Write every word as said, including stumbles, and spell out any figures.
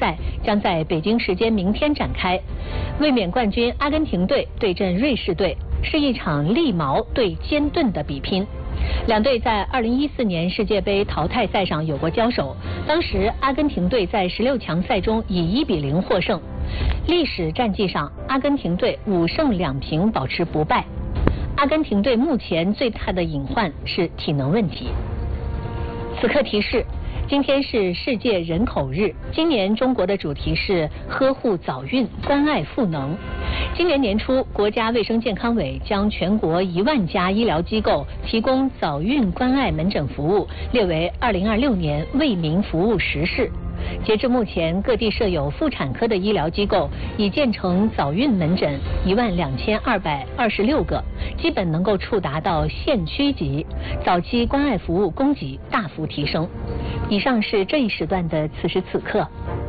赛将在北京时间明天展开，卫冕冠军阿根廷队对阵瑞士队，是一场利矛对尖盾的比拼。两队在二零一四年世界杯淘汰赛上有过交手，当时阿根廷队在十六强赛中以一比零获胜。历史战绩上，阿根廷队五胜两平保持不败。阿根廷队目前最大的隐患是体能问题。此刻提示，今天是世界人口日，今年中国的主题是呵护早孕，关爱赋能。今年年初，国家卫生健康委将全国一万家医疗机构提供早孕关爱门诊服务列为二零二六年为民服务实事。截至目前，各地设有妇产科的医疗机构已建成早孕门诊一万两千二百二十六个，基本能够触达到县区级，早期关爱服务供给大幅提升。以上是这一时段的此时此刻。